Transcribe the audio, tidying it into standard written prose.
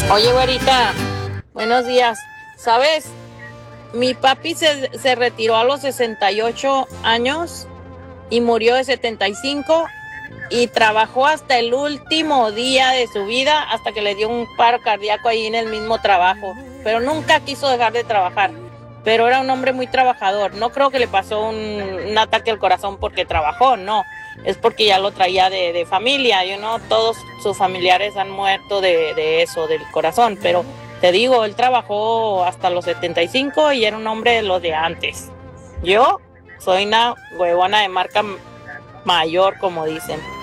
Oye, güerita, buenos días. ¿Sabes? Mi papi se retiró a los 68 años y murió de 75 y trabajó hasta el último día de su vida, hasta que le dio un paro cardíaco ahí en el mismo trabajo. Pero nunca quiso dejar de trabajar. Pero era un hombre muy trabajador. No creo que le pasó un ataque al corazón porque trabajó, no. Es porque ya lo traía de familia. Todos sus familiares han muerto de eso, del corazón. Pero te digo, él trabajó hasta los 75 y era un hombre de los de antes. Yo soy una huevona de marca mayor, como dicen.